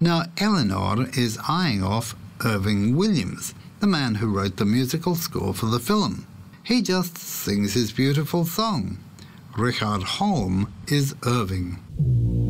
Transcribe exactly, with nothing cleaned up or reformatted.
Now, Eleanor is eyeing off Irving Williams, the man who wrote the musical score for the film. He just sings his beautiful song. Richard Holm is Irving.